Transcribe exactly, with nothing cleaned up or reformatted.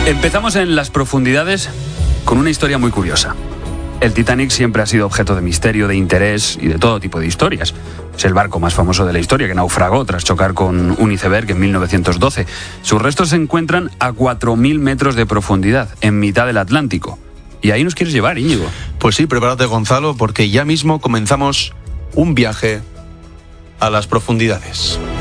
Empezamos en las profundidades con una historia muy curiosa. El Titanic siempre ha sido objeto de misterio, de interés y de todo tipo de historias. Es el barco más famoso de la historia que naufragó tras chocar con un iceberg en mil novecientos doce. Sus restos se encuentran a cuatro mil metros de profundidad, en mitad del Atlántico. Y ahí nos quieres llevar, Íñigo. Pues sí, prepárate, Gonzalo, porque ya mismo comenzamos un viaje a las profundidades.